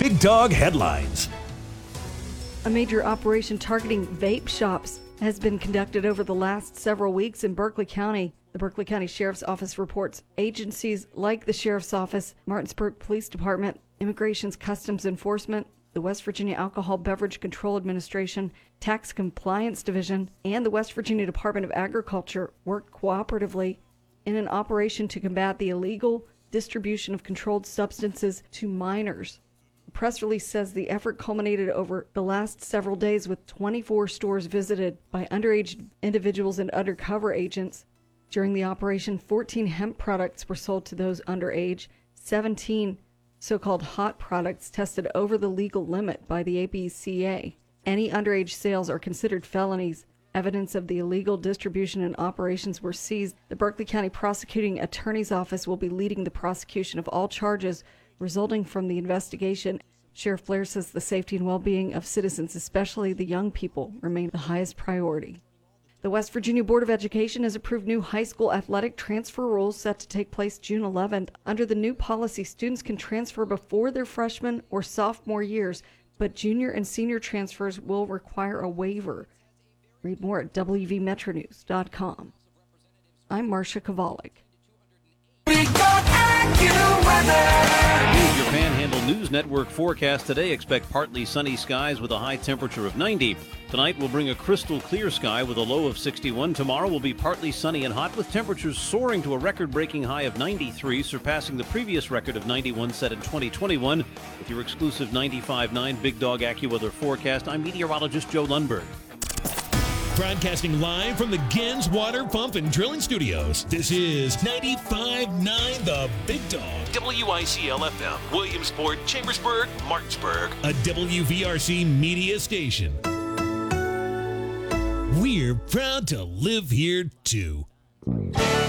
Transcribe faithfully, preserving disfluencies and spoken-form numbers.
Big Dog Headlines. A major operation targeting vape shops has been conducted over the last several weeks in Berkeley County. The Berkeley County Sheriff's Office reports agencies like the Sheriff's Office, Martinsburg Police Department, Immigration's Customs Enforcement, the West Virginia Alcohol Beverage Control Administration, Tax Compliance Division, and the West Virginia Department of Agriculture worked cooperatively in an operation to combat the illegal distribution of controlled substances to minors. The press release says the effort culminated over the last several days with twenty-four stores visited by underage individuals and undercover agents. During the operation, fourteen hemp products were sold to those underage, seventeen so-called hot products tested over the legal limit by the A B C A. Any underage sales are considered felonies. Evidence of the illegal distribution and operations were seized. The Berkeley County Prosecuting Attorney's Office will be leading the prosecution of all charges resulting from the investigation. Sheriff Blair says the safety and well-being of citizens, especially the young people, remain the highest priority. The West Virginia Board of Education has approved new high school athletic transfer rules set to take place June eleventh. Under the new policy, students can transfer before their freshman or sophomore years, but junior and senior transfers will require a waiver. Read more at W V Metro News dot com. I'm Marcia Kovalik. Here's your Panhandle News Network forecast today. Expect partly sunny skies with a high temperature of ninety. Tonight will bring a crystal clear sky with a low of sixty-one. Tomorrow will be partly sunny and hot with temperatures soaring to a record-breaking high of ninety-three, surpassing the previous record of ninety-one set in twenty twenty-one. With your exclusive ninety-five point nine Big Dog AccuWeather forecast, I'm meteorologist Joe Lundberg. Broadcasting live from the Gens Water Pump and Drilling Studios. This is ninety-five point nine The Big Dog. W I C L F M, Williamsport, Chambersburg, Martinsburg. A W V R C media station. We're proud to live here, too.